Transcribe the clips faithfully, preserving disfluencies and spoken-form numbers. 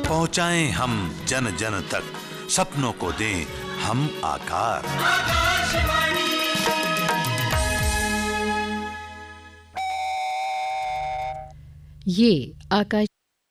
पहुंचाएं हम जन जन तक, सपनों को दें हम आकार। ये आकाश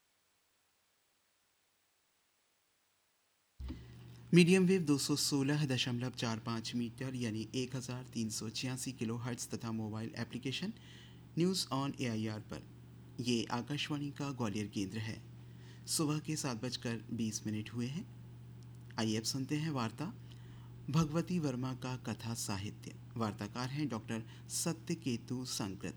मीडियम वेव दो सौ सोलह दशमलव चार पाँच मीटर यानी एक हज़ार तीन सौ छियासी किलो हर्ट्ज तथा mobile application news on AIR पर ये आकाशवाणी का ग्वालियर केंद्र है। सुबह के सात बजकर बीस मिनट हुए हैं। आइए अब सुनते हैं वार्ता भगवती वर्मा का कथा साहित्य। वार्ताकार हैं डॉक्टर सत्यकेतु संकृत।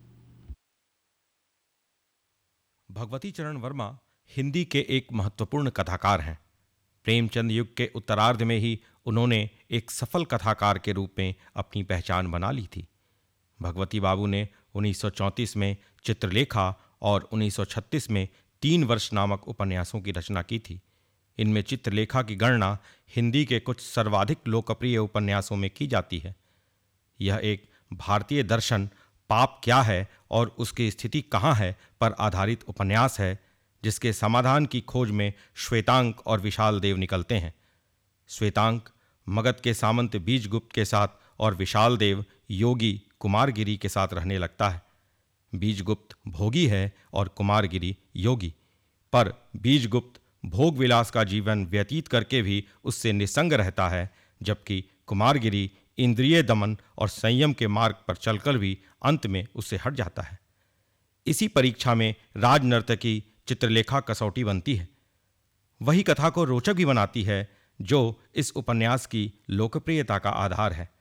भगवती चरण वर्मा हिंदी के एक महत्वपूर्ण कथाकार हैं। प्रेमचंद युग के उत्तरार्ध में ही उन्होंने एक सफल कथाकार के रूप में अपनी पहचान बना ली थी। भगवती बाबू ने उन्नीस सौ चौंतीस में चित्रलेखा और उन्नीस सौ छत्तीस में तीन वर्ष नामक उपन्यासों की रचना की थी। इनमें चित्रलेखा की गणना हिंदी के कुछ सर्वाधिक लोकप्रिय उपन्यासों में की जाती है। यह एक भारतीय दर्शन पाप क्या है और उसकी स्थिति कहाँ है पर आधारित उपन्यास है, जिसके समाधान की खोज में श्वेतांक और विशाल देव निकलते हैं। श्वेतांक मगध के सामंत बीजगुप्त के साथ और विशाल देव योगी कुमारगिरी के साथ रहने लगता है। बीजगुप्त भोगी है और कुमारगिरी योगी, पर बीजगुप्त भोग विलास का जीवन व्यतीत करके भी उससे निसंग रहता है, जबकि कुमारगिरी इंद्रिय दमन और संयम के मार्ग पर चलकर भी अंत में उससे हट जाता है। इसी परीक्षा में राजनर्तकी चित्रलेखा कसौटी बनती है। वही कथा को रोचक भी बनाती है जो इस उपन्यास की लोकप्रियता का आधार है।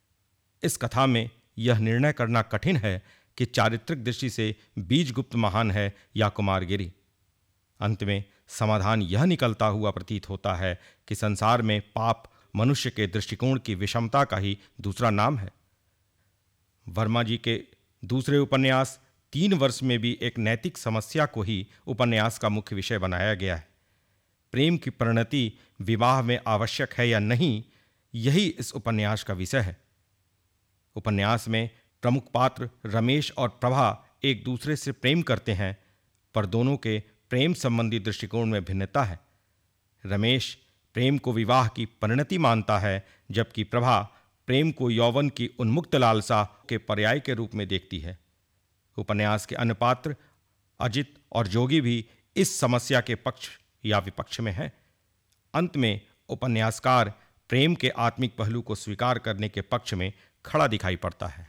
इस कथा में यह निर्णय करना कठिन है कि चारित्रिक दृष्टि से बीजगुप्त महान है या कुमारगिरी। अंत में समाधान यह निकलता हुआ प्रतीत होता है कि संसार में पाप मनुष्य के दृष्टिकोण की विषमता का ही दूसरा नाम है। वर्मा जी के दूसरे उपन्यास तीन वर्ष में भी एक नैतिक समस्या को ही उपन्यास का मुख्य विषय बनाया गया है। प्रेम की परिणति विवाह में आवश्यक है या नहीं, यही इस उपन्यास का विषय है। उपन्यास में प्रमुख पात्र रमेश और प्रभा एक दूसरे से प्रेम करते हैं, पर दोनों के प्रेम संबंधी दृष्टिकोण में भिन्नता है। रमेश प्रेम को विवाह की परिणति मानता है, जबकि प्रभा प्रेम को यौवन की उन्मुक्त लालसा के पर्याय के रूप में देखती है। उपन्यास के अन्य पात्र अजित और जोगी भी इस समस्या के पक्ष या विपक्ष में है। अंत में उपन्यासकार प्रेम के आत्मिक पहलू को स्वीकार करने के पक्ष में खड़ा दिखाई पड़ता है।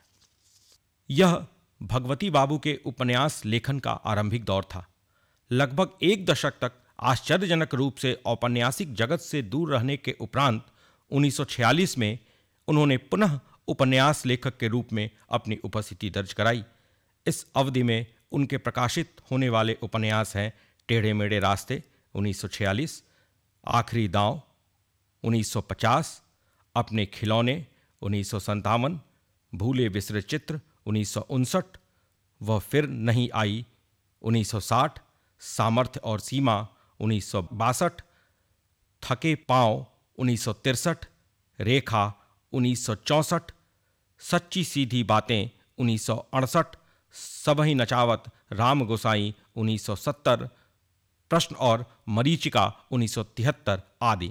यह भगवती बाबू के उपन्यास लेखन का आरंभिक दौर था। लगभग एक दशक तक आश्चर्यजनक रूप से औपन्यासिक जगत से दूर रहने के उपरांत उन्नीस सौ छियालीस में उन्होंने पुनः उपन्यास लेखक के रूप में अपनी उपस्थिति दर्ज कराई। इस अवधि में उनके प्रकाशित होने वाले उपन्यास हैं टेढ़े मेढ़े रास्ते उन्नीस सौ छियालीस, आखिरी दांव उन्नीस सौ पचास, अपने खिलौने उन्नीस सौ संतावन, भूले बिसरे चित्र उन्नीस सौ उनसठ, वह फिर नहीं आई उन्नीस सौ साठ, सामर्थ्य और सीमा उन्नीस सौ बासठ, थके पांव उन्नीस सौ तिरसठ, रेखा उन्नीस सौ चौंसठ, सच्ची सीधी बातें उन्नीस सौ अड़सठ, सबही नचावत राम गोसाई उन्नीस सौ सत्तर, प्रश्न और मरीचिका उन्नीस सौ तिहत्तर आदि।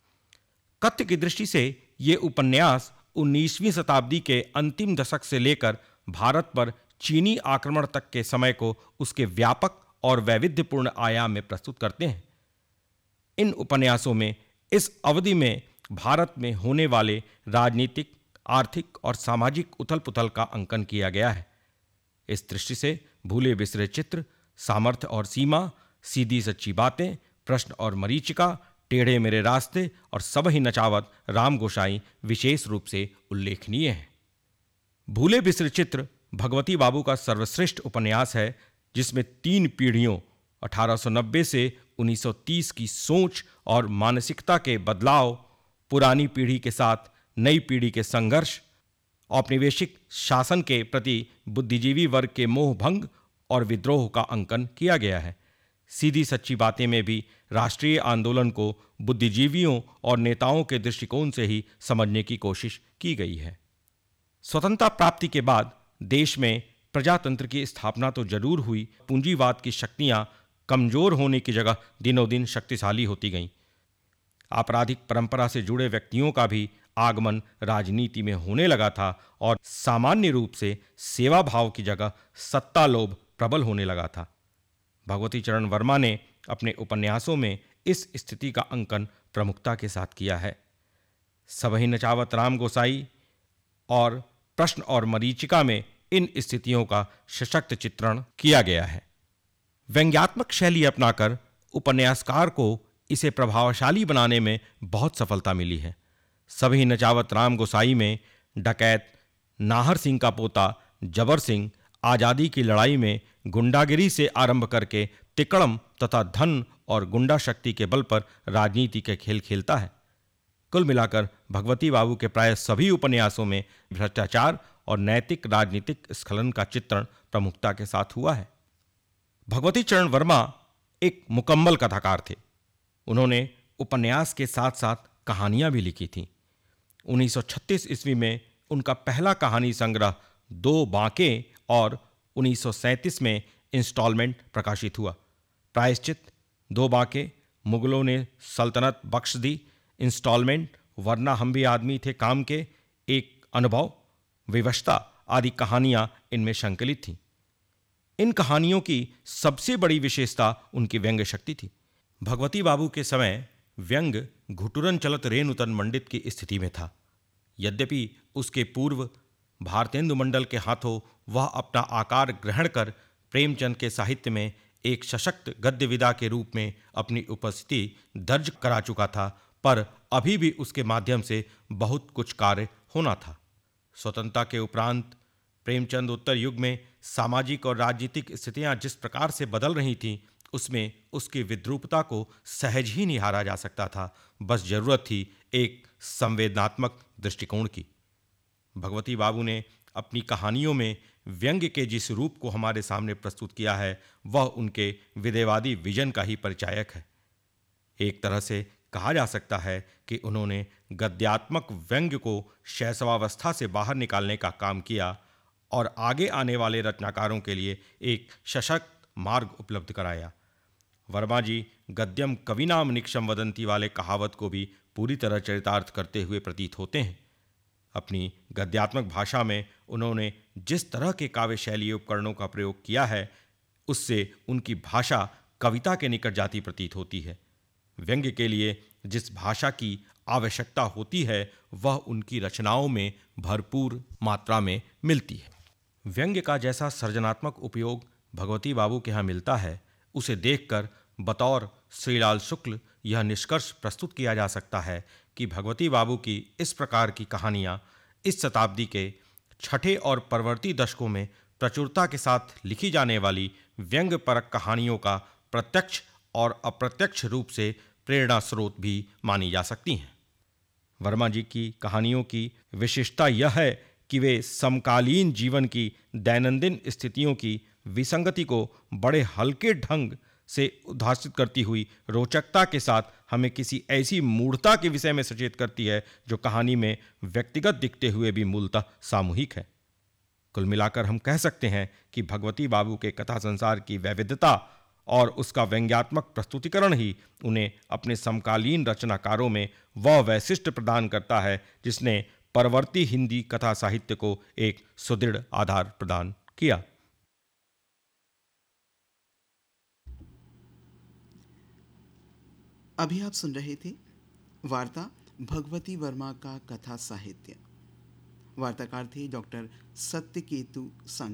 कथ्य की दृष्टि से ये उपन्यास उन्नीसवीं शताब्दी के अंतिम दशक से लेकर भारत पर चीनी आक्रमण तक के समय को उसके व्यापक और वैविध्यपूर्ण आयाम में प्रस्तुत करते हैं। इन उपन्यासों में इस अवधि में भारत में होने वाले राजनीतिक, आर्थिक और सामाजिक उथल-पुथल का अंकन किया गया है। इस दृष्टि से भूले बिसरे चित्र, सामर्थ्य और सीमा, सीधी सच्ची बातें, प्रश्न और मरीचिका, टेढ़े मेरे रास्ते और सबही नचावत राम गोसाई विशेष रूप से उल्लेखनीय हैं। भूले बिसरे चित्र भगवती बाबू का सर्वश्रेष्ठ उपन्यास है, जिसमें तीन पीढ़ियों अठारह सौ नब्बे से उन्नीस सौ तीस की सोच और मानसिकता के बदलाव, पुरानी पीढ़ी के साथ नई पीढ़ी के संघर्ष, औपनिवेशिक शासन के प्रति बुद्धिजीवी वर्ग के मोह भंग और विद्रोह का अंकन किया गया है। सीधी सच्ची बातें में भी राष्ट्रीय आंदोलन को बुद्धिजीवियों और नेताओं के दृष्टिकोण से ही समझने की कोशिश की गई है। स्वतंत्रता प्राप्ति के बाद देश में प्रजातंत्र की स्थापना तो जरूर हुई, पूंजीवाद की शक्तियां कमजोर होने की जगह दिनों दिन शक्तिशाली होती गईं। आपराधिक परंपरा से जुड़े व्यक्तियों का भी आगमन राजनीति में होने लगा था और सामान्य रूप से सेवा भाव की जगह सत्ता लोभ प्रबल होने लगा था। भगवती चरण वर्मा ने अपने उपन्यासों में इस स्थिति का अंकन प्रमुखता के साथ किया है। सबही नचावत राम गोसाई और प्रश्न और मरीचिका में इन स्थितियों का सशक्त चित्रण किया गया है। व्यंग्यात्मक शैली अपनाकर उपन्यासकार को इसे प्रभावशाली बनाने में बहुत सफलता मिली है। सबही नचावत राम गोसाई में डकैत नाहर सिंह का पोता जबर सिंह आज़ादी की लड़ाई में गुंडागिरी से आरंभ करके तिकड़म तथा धन और गुंडा शक्ति के बल पर राजनीति के खेल खेलता है। कुल मिलाकर भगवती बाबू के प्राय सभी उपन्यासों में भ्रष्टाचार और नैतिक राजनीतिक स्खलन का चित्रण प्रमुखता के साथ हुआ है। भगवती चरण वर्मा एक मुकम्मल कथाकार थे। उन्होंने उपन्यास के साथ साथ कहानियां भी लिखी थीं। उन्नीस सौ छत्तीस ईस्वी में उनका पहला कहानी संग्रह दो बांके और उन्नीस सौ सैंतीस में इंस्टॉलमेंट प्रकाशित हुआ। प्रायश्चित, दो बांके, मुगलों ने सल्तनत बख्श दी, इंस्टॉलमेंट, वरना हम भी आदमी थे काम के, एक अनुभव, विवशता आदि कहानियां इनमें संकलित थीं। इन कहानियों की सबसे बड़ी विशेषता उनकी व्यंग्य शक्ति थी। भगवती बाबू के समय व्यंग्य घुटुरन चलत रेणुतन मंडित की स्थिति में था। यद्यपि उसके पूर्व भारतेंदु मंडल के हाथों वह अपना आकार ग्रहण कर प्रेमचंद के साहित्य में एक सशक्त गद्य विधा के रूप में अपनी उपस्थिति दर्ज करा चुका था, पर अभी भी उसके माध्यम से बहुत कुछ कार्य होना था। स्वतंत्रता के उपरांत प्रेमचंद उत्तर युग में सामाजिक और राजनीतिक स्थितियां जिस प्रकार से बदल रही थीं, उसमें उसकी विद्रूपता को सहज ही निहारा जा सकता था। बस जरूरत थी एक संवेदनात्मक दृष्टिकोण की। भगवती बाबू ने अपनी कहानियों में व्यंग्य के जिस रूप को हमारे सामने प्रस्तुत किया है, वह उनके विदेवादी विजन का ही परिचायक है। एक तरह से कहा जा सकता है कि उन्होंने गद्यात्मक व्यंग्य को शैशवावस्था से बाहर निकालने का काम किया और आगे आने वाले रचनाकारों के लिए एक सशक्त मार्ग उपलब्ध कराया। वर्मा जी गद्यम कविनाम निक्षम वदंती वाले कहावत को भी पूरी तरह चरितार्थ करते हुए प्रतीत होते हैं। अपनी गद्यात्मक भाषा में उन्होंने जिस तरह के काव्य शैली उपकरणों का प्रयोग किया है, उससे उनकी भाषा कविता के निकट जाती प्रतीत होती है। व्यंग्य के लिए जिस भाषा की आवश्यकता होती है, वह उनकी रचनाओं में भरपूर मात्रा में मिलती है। व्यंग्य का जैसा सृजनात्मक उपयोग भगवती बाबू के यहाँ मिलता है, उसे देखकर बतौर श्रीलाल शुक्ल यह निष्कर्ष प्रस्तुत किया जा सकता है कि भगवती बाबू की इस प्रकार की कहानियाँ इस शताब्दी के छठे और परवर्ती दशकों में प्रचुरता के साथ लिखी जाने वाली व्यंग्यपरक कहानियों का प्रत्यक्ष और अप्रत्यक्ष रूप से प्रेरणा स्रोत भी मानी जा सकती हैं। वर्मा जी की कहानियों की विशेषता यह है कि वे समकालीन जीवन की दैनंदिन स्थितियों की विसंगति को बड़े हल्के ढंग से उद्भासित करती हुई रोचकता के साथ हमें किसी ऐसी मूढ़ता के विषय में सचेत करती है जो कहानी में व्यक्तिगत दिखते हुए भी मूलतः सामूहिक है। कुल मिलाकर हम कह सकते हैं कि भगवती बाबू के कथा संसार की वैविध्यता और उसका व्यंग्यात्मक प्रस्तुतिकरण ही उन्हें अपने समकालीन रचनाकारों में वह वैशिष्ट्य प्रदान करता है जिसने परवर्ती हिंदी कथा साहित्य को एक सुदृढ़ आधार प्रदान किया। अभी आप सुन रहे थे वार्ता भगवती वर्मा का कथा साहित्य। वार्ताकार थे डॉक्टर सत्यकेतु संग।